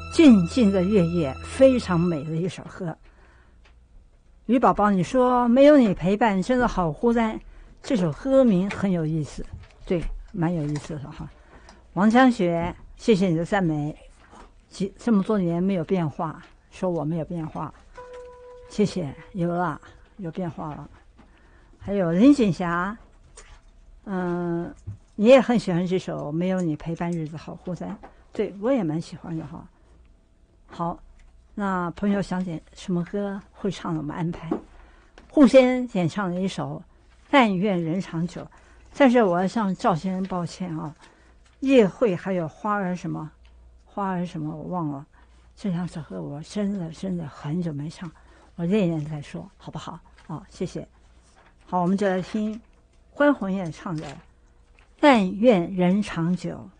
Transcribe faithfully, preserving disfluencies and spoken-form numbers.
静静的月夜，非常美的一首歌。于宝宝，你说没有你陪伴真的好孤单，这首歌名很有意思，对，蛮有意思的哈。王江雪，谢谢你的赞美，几这么多年没有变化，说我没有变化，谢谢，有了，有变化了。还有林锦霞，嗯，你也很喜欢这首《没有你陪伴日子好孤单》，对我也蛮喜欢的哈。好，那朋友想点什么歌会唱的，我们安排。顾先演唱了一首《但愿人长久》，在这我要向赵先生抱歉啊。夜会还有花儿什么，花儿什么我忘了，这两首歌我真的真的很久没唱，我练练再说，好不好？好，谢谢。好，我们就来听关宏演唱的《但愿人长久》。